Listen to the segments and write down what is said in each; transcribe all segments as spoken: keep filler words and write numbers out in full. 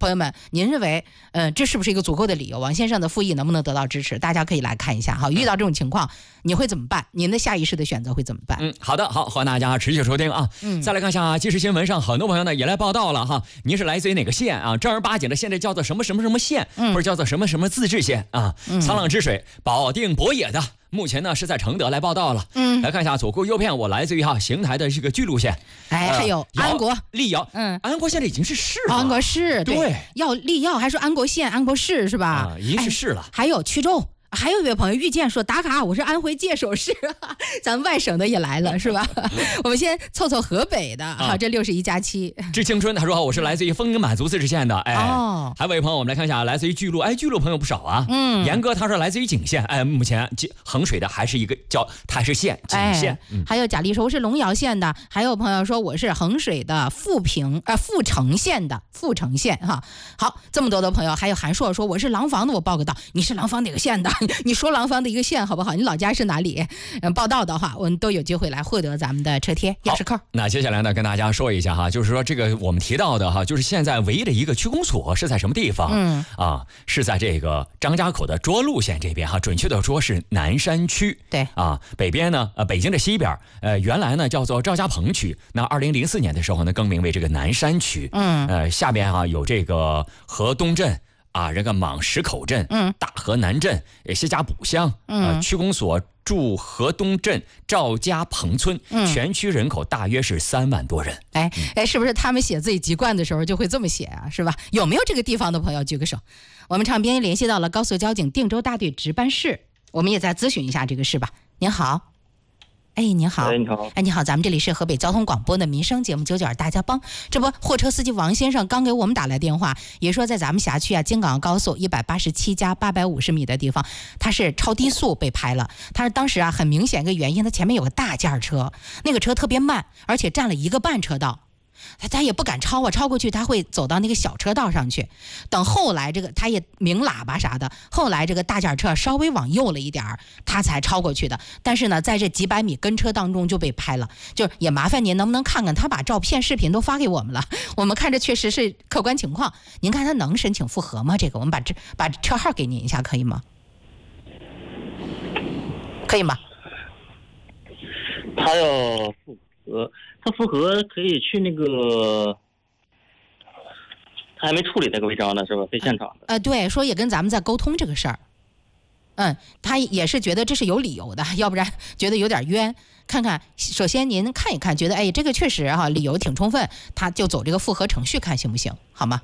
朋友们，您认为，呃，这是不是一个足够的理由？王先生的复议能不能得到支持？大家可以来看一下哈。遇到这种情况，你会怎么办？您的下意识的选择会怎么办？ 嗯，好的，好，欢迎大家持续收听啊。嗯，再来看一下即时新闻上，很多朋友呢也来报道了哈。您是来自于哪个县啊？正儿八经的现在叫做什么什么什么县，嗯、或者叫做什么什么自治县啊？嗯、沧浪之水，保定博野的。目前呢是在承德来报道了，嗯，来看一下左顾右盼，我来自于哈邢台的这个巨鹿县， 哎，还有安国、 溧阳，嗯，安国现在已经是市了， 安国市， 对， 对要溧阳还说安国县、安国市是吧？ 啊，已经是市了， 哎、还有衢州。还有一位朋友遇见说打卡，我是安徽界首市，咱们外省的也来了是吧？我们先凑凑河北的，好、啊，这六十一加七。 致青春他说我是来自于丰满族自治县的，哎，哦，还有位朋友我们来看一下，来自于巨鹿，哎，巨鹿朋友不少啊，嗯，严哥他说来自于景县，哎，目前衡水的还是一个叫太师县景县， 哎嗯、还有贾丽说我是龙窑县的，还有朋友说我是衡水的富平呃富城县的富城县哈，好，这么多的朋友，还有韩硕说我是廊坊的，我报个到，你是廊坊哪个县的？你说廊坊的一个县好不好？你老家是哪里？嗯，报道的话，我们都有机会来获得咱们的车贴钥匙扣。 那接下来呢，跟大家说一下哈，就是说这个我们提到的哈，就是现在唯一的一个区公所是在什么地方？嗯啊，是在这个张家口的涿鹿县这边哈，准确的说是南山区。 对啊，北边呢，呃，北京的西边，呃，原来呢叫做赵家棚区，那二零零四年的时候呢更名为这个南山区。嗯，呃，下边啊有这个河东镇。啊，这个莽石口镇、嗯，大河南镇、谢家堡乡，嗯、呃，区公所驻河东镇赵家棚村，嗯，全区人口大约是三万多人。 哎哎，是不是他们写自己籍贯的时候就会这么写啊？是吧？有没有这个地方的朋友举个手？我们场边联系到了高速交警定州大队值班室，我们也再咨询一下这个事吧。您好。哎，您好！ 哎，你好！ 哎，你好！咱们这里是河北交通广播的民生节目《九九二大家帮》。这不，货车司机王先生刚给我们打来电话，也说在咱们辖区啊，京港高速一百八十七加八百五十米的地方，他是超低速被拍了。他是当时啊，很明显一个原因，他前面有个大件车，那个车特别慢，而且占了一个半车道。他他也不敢超啊，超过去他会走到那个小车道上去。等后来这个他也鸣喇叭啥的，后来这个大件车稍微往右了一点儿，他才超过去的。但是呢，在这几百米跟车当中就被拍了，就是也麻烦您能不能看看，他把照片、视频都发给我们了，我们看着确实是客观情况。您看他能申请复核吗？这个我们把这把车号给您一下，可以吗？可以吗？ 他要复核。他复核可以去那个，他还没处理那个违章呢，是吧？非现场的。 呃，对，说也跟咱们在沟通这个事儿。嗯，他也是觉得这是有理由的，要不然觉得有点冤。看看，首先您看一看，觉得哎，这个确实哈、啊、理由挺充分，他就走这个复核程序看行不行？好吗？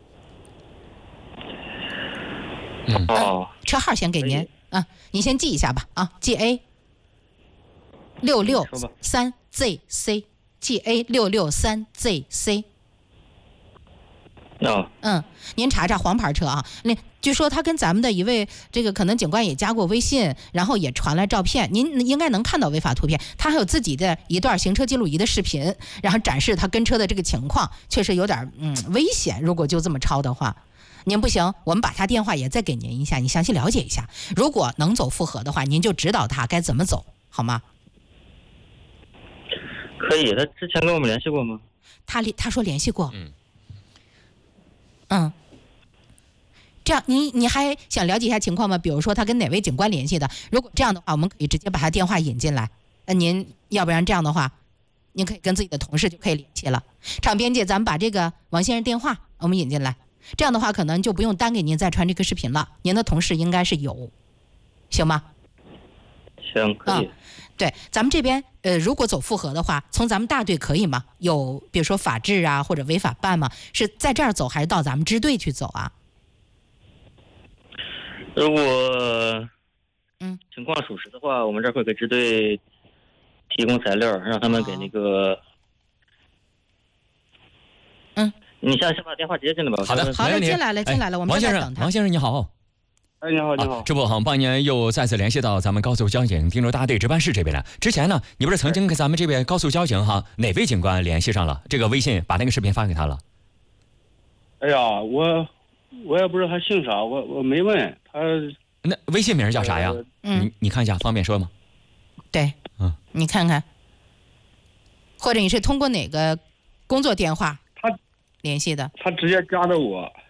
嗯，哦、 啊，车号先给您啊，您先记一下吧啊 ，G A 六六三 Z C。G A 六六三 Z C， 哦， 嗯，您查查黄牌车啊。那据说他跟咱们的一位这个可能警官也加过微信，然后也传来照片，您应该能看到违法图片。他还有自己的一段行车记录仪的视频，然后展示他跟车的这个情况，确实有点嗯危险。如果就这么超的话，您不行，我们把他电话也再给您一下，你详细了解一下。如果能走复核的话，您就指导他该怎么走，好吗？ 可以，他之前跟我们联系过吗？ 他他说联系过。嗯。嗯。这样，你你还想了解一下情况吗？比如说他跟哪位警官联系的？如果这样的话，我们可以直接把他电话引进来。呃，您要不然这样的话，您可以跟自己的同事就可以联系了。场编辑，咱们把这个王先生电话我们引进来，这样的话可能就不用单给您再传这个视频了。您的同事应该是有，行吗？ 行，可以。 嗯对，咱们这边呃，如果走复核的话，从咱们大队可以吗？有比如说法制啊或者违法办吗？是在这儿走还是到咱们支队去走啊？ 如果嗯情况属实的话，我们这儿会给支队提供材料，让他们给那个嗯， 你现在先把电话直接进来吧。 好的， 好的，进来了，进来了，我们王先生，王先生你好。 哎，你好，你好！ 这不好，半年又再次联系到咱们高速交警定州大队值班室这边了。之前呢，你不是曾经跟咱们这边高速交警哈哪位警官联系上了？这个微信把那个视频发给他了。 哎呀，我我也不知道他姓啥，我我没问他。 那微信名叫啥呀？ 嗯， 你你看一下，方便说吗？ 对，嗯，你看看，或者你是通过哪个工作电话他联系的？ 他直接加的我。